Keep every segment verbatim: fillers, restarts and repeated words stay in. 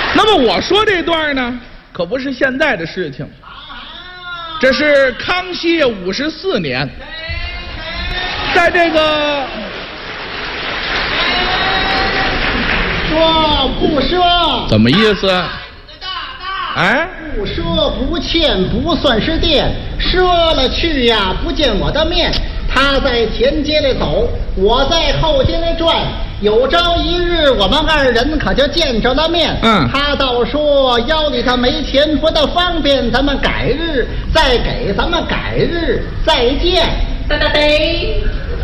那么我说这段呢，可不是现在的事情，这是康熙五十四年，在这个说不说？ 怎么意思？哎， 不说不欠，不算是电。说了去呀，不见我的面。他在前街里走，我在后街里转。有朝一日，我们二人可就见着了面。 嗯， 他倒说腰里他没钱，不大方便，咱们改日再给，咱们改日再见。哒哒得，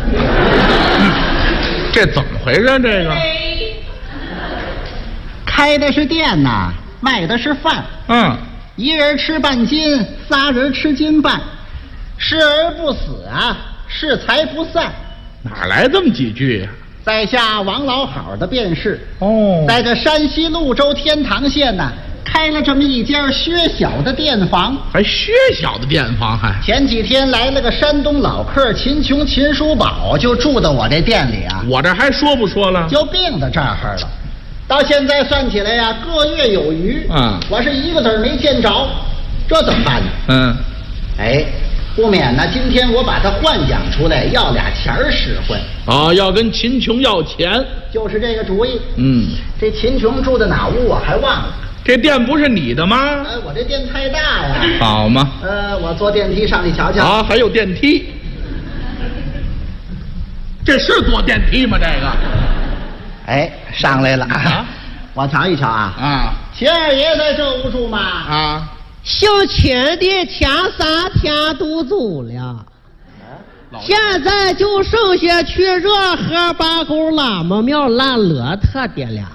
这怎么回事？这个开的是店呐，卖的是饭。 嗯， 一人吃半斤，仨人吃斤半，失而不死啊，是财不散。 哪来这么几句呀、啊？ 在下王老好的便是哦， 在这山西潞州天堂县呢，开了这么一家薛小的店房， 还薛小的店房还。 前几天来了个山东老客秦琼秦叔宝，就住到我这店里啊。 我这还说不说了？ 就病到这儿了。到现在算起来呀，个月有余。 嗯， 我是一个子儿没见着，这怎么办呢？ 嗯， 哎，不免呢，今天我把他幻想出来，要俩钱儿使唤。 哦，要跟秦琼要钱， 就是这个主意。 嗯， 这秦琼住的哪屋我还忘了。 这店不是你的吗？ 哎，我这店太大呀。 好嘛。 呃，我坐电梯上去瞧瞧。 啊，还有电梯。这是坐电梯吗？这个。 哎，上来了啊！我瞧一瞧啊。 啊， 秦二爷在这屋住吗？ 啊， 小秦的前三天都走了，现在就剩下去热河八沟喇嘛庙烂骆驼的了。